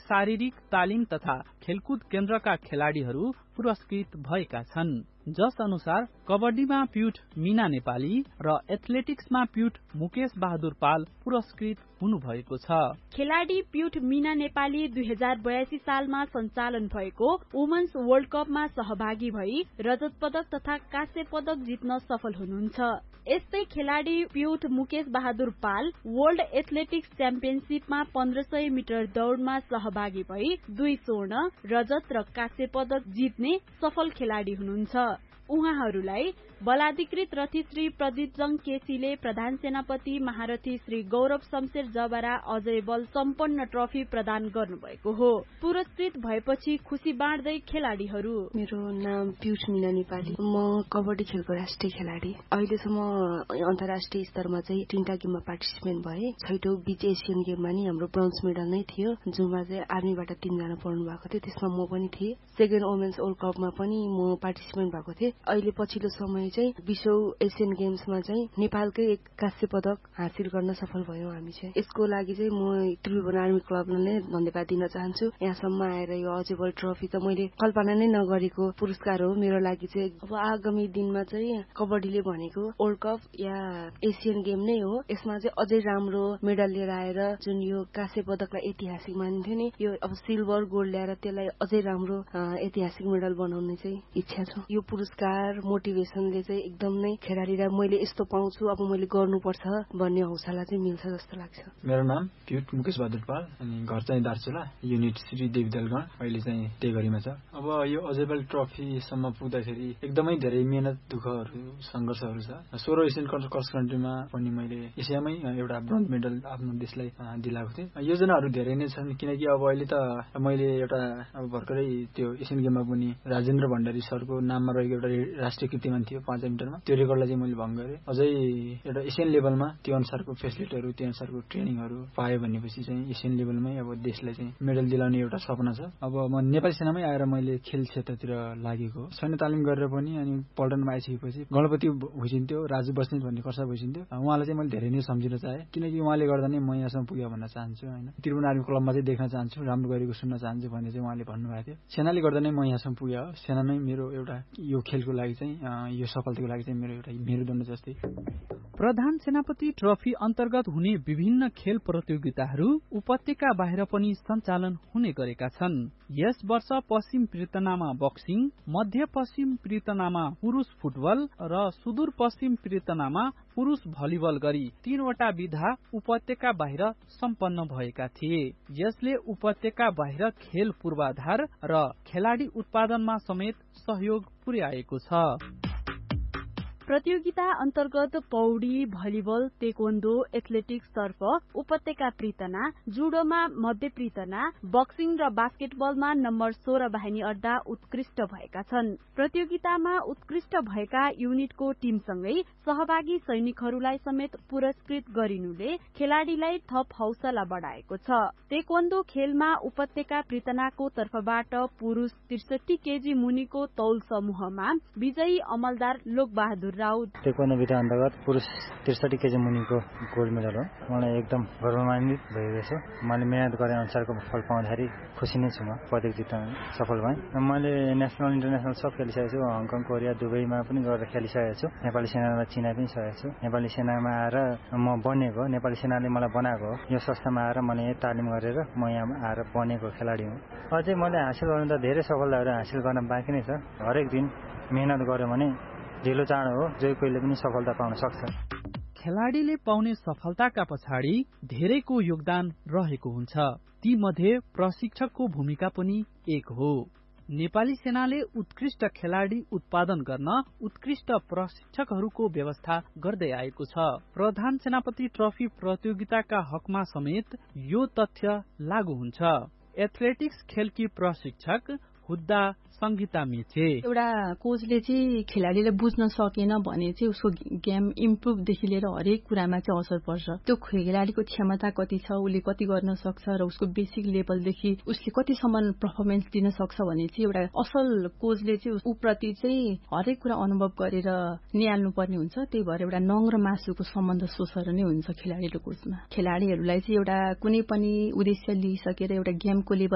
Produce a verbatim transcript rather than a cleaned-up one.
शारीरिक तालिम तथा खेलकुद केन्द्रका खेलाड़ीहरू पुरस्कृत भएका छन्। जस अनुसार कबड्डीमा पियुष मीना नेपाली र एथलेटिक्समा पियुष मुकेश बहादुर पाल पुरस्कृत हुनु भएको छ। खेलाड़ी पियुष मीना नेपाली दुई हजार बयासी सालमा सञ्चालन भएको वुमेन्स वर्ल्ड कपमा सहभागी भई रजत पदक तथा काँस्य पदक जित्न सफल हुनुहुन्छ। यस्तै खेलाड़ी पियुष मुकेश बहादुर पाल वर्ल्ड एथलेटिक्स च्याम्पियनशीपमा पन्ध्र सय मिटर दौड़मा सहभागी भई दुई स्वर्ण, रजत र काँस्य पदक जित्ने सफल खेलाड़ी हुनुहुन्छ। उहाँहरूलाई बलाधिकृत रथी श्री प्रदीप जङ केसीले प्रधान सेनापति महारथी श्री गौरव शमशेर जबरा अजय बल सम्पन्न ट्रफी प्रदान गर्नुभएको हो। पुरस्कृत भएपछि खुशी बाँड्दै खेलाड़ीहरू। मेरो नाम पियुष मीना नेपाली, म कबड्डी खेलको राष्ट्रिय खेलाड़ी। अहिलेसम्म अन्तर्राष्ट्रिय स्तरमा चाहिँ तीनटा गेममा पार्टिसिपेट भए। छैटौं बीच एसियन गेममा नि हाम्रो ब्रोन्ज मेडल नै थियो, जुनमा चाहिँ आर्मीबाट तीनजना पढ्नु भएको थियो, त्यसमा म पनि थिएँ। सेकेन्ड वुमेन्स वर्ल्ड कपमा पनि म पार्टिसिपेट भएको थिएँ। अहिले पछिल्लो समय चाहिँ बीसौं एसियन गेम्समा चाहिँ नेपालकै एक काँस्य पदक हासिल गर्न सफल भयौं हामी चाहिँ। यसको लागि चाहिँ म त्रिभुवन आर्मी क्लबलाई धन्यवाद दिन चाहन्छु। यहाँसम्म आएर यो अजेबल ट्रफी त मैले कल्पना नै नगरेको पुरस्कार हो मेरो लागि चाहिँ। अब आगामी दिनमा चाहिँ कबड्डीले भनेको वर्ल्ड कप या एसियन गेम नै हो, यसमा चाहिँ अझै राम्रो मेडल लिएर आएर जुन यो काँस्य पदकलाई ऐतिहासिक मानिन्थ्यो नि, यो अब सिल्भर गोल्ड ल्याएर त्यसलाई अझै राम्रो ऐतिहासिक मेडल बनाउने चाहिँ इच्छा छ। यो पुरस्कार मोटिभेसनले चाहिँ एकदम नै खेलाडीलाई मैले यस्तो पाउँछु, अब मैले गर्नुपर्छ भन्ने हौसला चाहिँ मिल्छ जस्तो लाग्छ। मेरो नाम पियुष मुकेश बहादुर पाल, अनि घर चाहिँ दार्चुला, युनिट श्री देवीदलगढ, अहिले चाहिँ टेगरीमा छ। अब यो अजेबल ट्रफीसम्म पुग्दाखेरि एकदमै धेरै मेहनत, दुःखहरू, सङ्घर्षहरू छ। सोह्र एसियन क्रस कन्ट्रीमा पनि मैले एसियामै एउटा ब्रोन्ज मेडल आफ्नो देशलाई दिलाएको थिएँ। योजनाहरू धेरै नै छन्, किनकि अब अहिले त मैले एउटा अब भर्खरै त्यो एसियन गेममा पनि राजेन्द्र भण्डारी सरको नाममा रहेको एउटा राष्ट्रिय कीर्तिमान थियो पाँच सय मिटरमा, त्यो रेकर्डलाई चाहिँ मैले भङ्ग गरेँ। अझै एउटा एसियन लेभलमा त्यो अनुसारको फेसिलिटीहरू, त्यो अनुसारको ट्रेनिङहरू पाएँ भनेपछि चाहिँ एसियन लेभलमै अब देशलाई चाहिँ मेडल दिलाउने एउटा सपना छ। अब म नेपाली सेनामै आएर मैले खेल क्षेत्रतिर लागेको, सैन्य तालिम गरेर पनि अनि पल्टनमा आइसकेपछि गणपति भुइसिन्थ्यो, राजु बस्नेत भन्ने कर्सा भइसिन्थ्यो। उहाँलाई चाहिँ मैले धेरै नै सम्झिन चाहेँ, किनकि उहाँले गर्दा नै म यहाँसम्म पुग्यो भन्न चाहन्छु होइन। त्रिभुवन आर्मी क्लबमा चाहिँ देख्न चाहन्छु, राम्रो गरेको सुन्न चाहन्छु भन्ने चाहिँ उहाँले भन्नुभएको थियो। सेनाले गर्दा नै म यहाँसम्म पुग्यो हो। सेना नै मेरो एउटा यो खेलको लागि चाहिँ यो सफलताको लागि चाहिँ मेरो एउटा मेरुदण्ड जस्तै। प्रधान सेनापति ट्रफी अन्तर्गत हुने विभिन्न खेल प्रतियोगिताहरू उपत्यका बाहिर पनि सञ्चालन हुने गरेका छन्। यस वर्ष पश्चिम प्रितनामा बक्सिङ, मध्य पश्चिम प्रितनामा पुरुष फुटबल र सुदूर पश्चिम प्रितनामा पुरुष भलिबल गरी तीनवटा विधा उपत्यका बाहिर सम्पन्न भएका थिए। यसले उपत्यका बाहिर खेल पूर्वाधार र खेलाडी उत्पादनमा समेत सहयोग पुर्याएको छ। प्रतियोगिता अन्तर्गत पौडी, भलिबल, तेक्वोन्डो, एथलेटिक्स तर्फ उपत्यका प्रितना, जुडोमा मध्य प्रितना, बक्सिङ र बास्केटबलमा नम्बर सोह्र बाहिनी अड्डा उत्कृष्ट भएका छन्। प्रतियोगितामा उत्कृष्ट भएका युनिटको टिमसँगै सहभागी सैनिकहरूलाई समेत पुरस्कृत गरिनुले खेलाडीलाई थप हौसला बढाएको छ। तेक्वोन्डो खेलमा उपत्यका प्रितनाको तर्फबाट पुरुष त्रिसठी केजी मुनिको तौल समूहमा विजयी अमलदार लोकबहादुर राउत। तेक्वोन्डो विधा अन्तर्गत पुरुष त्रिसठी केजी मुनिको गोल्ड मेडल हो। मलाई एकदम गौरवान्वित भएको छु। मैले मेहनत गरे अनुसारको फल पाउँदाखेरि खुसी नै छु। म पदक जित्न सफल भएँ। मैले नेसनल इन्टरनेसनल सब खेलिसकेको छु। हङकङ, कोरिया, दुबईमा पनि गएर खेलिसकेको छु। नेपाली सेनालाई चिना पनि सकेको छु। नेपाली सेनामा आएर म बनेको, नेपाली सेनाले मलाई बनाएको हो। यो संस्थामा आएर मैले तालिम गरेर म यहाँ आएर बनेको खेलाडी हुँ। अझै मैले हासिल गर्नु त धेरै सफलताहरू हासिल गर्न बाँकी नै छ। हरेक दिन मेहनत गर्यो भने ढिलो चाँडो हो, जो कोहीले पनि सफलता पाउन सक्छ। खेलाडीले पाउने सफलताका पछाडि धेरैको योगदान रहेको हुन्छ। ती मध्ये प्रशिक्षकको भूमिका पनि एक हो। नेपाली सेनाले उत्कृष्ट खेलाडी उत्पादन गर्न उत्कृष्ट प्रशिक्षकहरूको व्यवस्था गर्दै आएको छ। प्रधान सेनापति ट्रफी प्रतियोगिताका हकमा समेत यो तथ्य लागू हुन्छ। एथलेटिक्स खेलकी प्रशिक्षक हुद्दा संगीता मेचे। एउटा कोचले चाहिँ खेलाडीलाई बुझ्न सकेन भने चाहिँ उसको गेम इम्प्रुभदेखि लिएर हरेक कुरामा चाहिँ असर पर्छ। त्यो खेलाडीको क्षमता कति छ, उसले कति गर्न सक्छ र उसको बेसिक लेभलदेखि उसले कतिसम्म पर्फर्मेन्स दिन सक्छ भने चाहिँ एउटा असल कोचले चाहिँ उप्रति चाहिँ हरेक कुरा अनुभव गरेर निहाल्नु पर्ने हुन्छ। त्यही भएर एउटा नङ र मासुको सम्बन्ध सोचेर नै हुन्छ खेलाडी र कोचमा। खेलाडीहरूलाई चाहिँ एउटा कुनै पनि उद्देश्य लिइसकेर एउटा गेमको लेभल